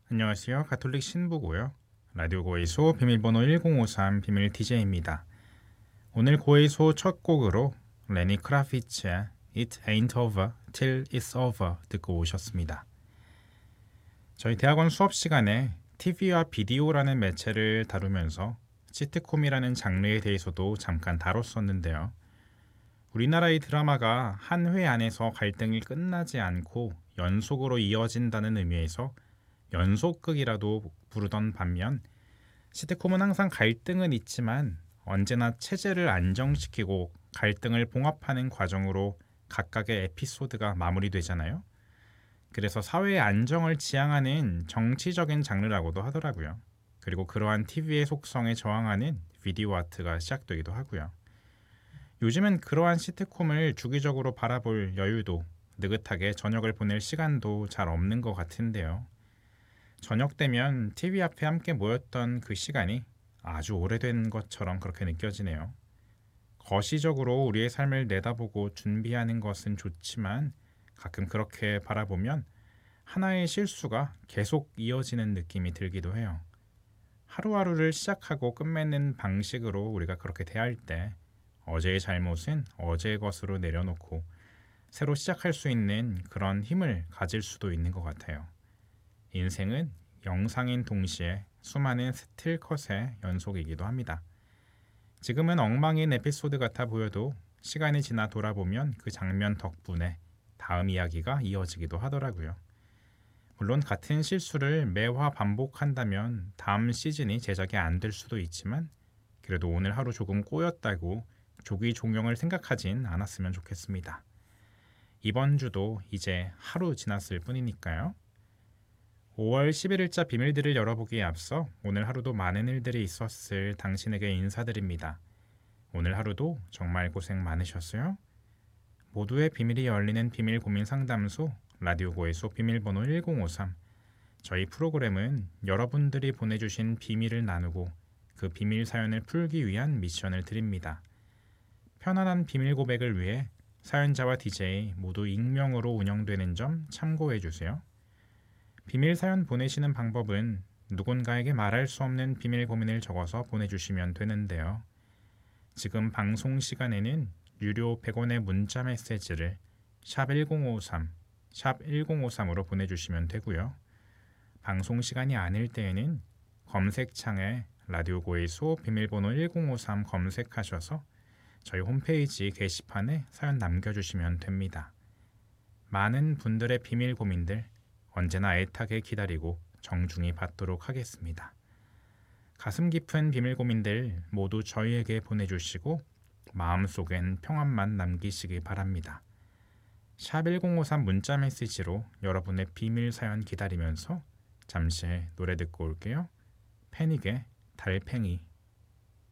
안녕하세요. 가톨릭 신부고요. 라디오 고해소 비밀번호 1053 비밀 DJ입니다. 오늘 고해소 첫 곡으로 레니 크라피츠의 It Ain't Over Till It's Over 듣고 오셨습니다. 저희 대학원 수업 시간에 TV와 비디오라는 매체를 다루면서 시트콤이라는 장르에 대해서도 잠깐 다뤘었는데요. 우리나라의 드라마가 한 회 안에서 갈등이 끝나지 않고 연속으로 이어진다는 의미에서 연속극이라도 부르던 반면 시트콤은 항상 갈등은 있지만 언제나 체제를 안정시키고 갈등을 봉합하는 과정으로 각각의 에피소드가 마무리되잖아요. 그래서 사회의 안정을 지향하는 정치적인 장르라고도 하더라고요. 그리고 그러한 TV의 속성에 저항하는 비디오 아트가 시작되기도 하고요. 요즘은 그러한 시트콤을 주기적으로 바라볼 여유도 느긋하게 저녁을 보낼 시간도 잘 없는 것 같은데요. 저녁 되면 TV 앞에 함께 모였던 그 시간이 아주 오래된 것처럼 그렇게 느껴지네요. 거시적으로 우리의 삶을 내다보고 준비하는 것은 좋지만 가끔 그렇게 바라보면 하나의 실수가 계속 이어지는 느낌이 들기도 해요. 하루하루를 시작하고 끝맺는 방식으로 우리가 그렇게 대할 때 어제의 잘못은 어제의 것으로 내려놓고 새로 시작할 수 있는 그런 힘을 가질 수도 있는 것 같아요. 인생은 영상인 동시에 수많은 스틸컷의 연속이기도 합니다. 지금은 엉망인 에피소드 같아 보여도 시간이 지나 돌아보면 그 장면 덕분에 다음 이야기가 이어지기도 하더라고요. 물론 같은 실수를 매화 반복한다면 다음 시즌이 제작이 안 될 수도 있지만 그래도 오늘 하루 조금 꼬였다고 조기 종영을 생각하진 않았으면 좋겠습니다. 이번 주도 이제 하루 지났을 뿐이니까요. 5월 11일자 비밀들을 열어보기에 앞서 오늘 하루도 많은 일들이 있었을 당신에게 인사드립니다. 오늘 하루도 정말 고생 많으셨어요? 모두의 비밀이 열리는 비밀 고민 상담소 라디오 고해소 비밀번호 1053. 저희 프로그램은 여러분들이 보내주신 비밀을 나누고 그 비밀 사연을 풀기 위한 미션을 드립니다. 편안한 비밀 고백을 위해 사연자와 DJ 모두 익명으로 운영되는 점 참고해 주세요. 비밀 사연 보내시는 방법은 누군가에게 말할 수 없는 비밀 고민을 적어서 보내주시면 되는데요. 지금 방송 시간에는 유료 100원의 문자 메시지를 샵1053, 샵1053으로 보내주시면 되고요. 방송 시간이 아닐 때에는 검색창에 라디오 고해소 비밀번호 1053 검색하셔서 저희 홈페이지 게시판에 사연 남겨주시면 됩니다. 많은 분들의 비밀 고민들 언제나 애타게 기다리고 정중히 받도록 하겠습니다. 가슴 깊은 비밀 고민들 모두 저희에게 보내주시고 마음속엔 평안만 남기시기 바랍니다. 샵1053 문자 메시지로 여러분의 비밀 사연 기다리면서 잠시 노래 듣고 올게요. 패닉의 달팽이.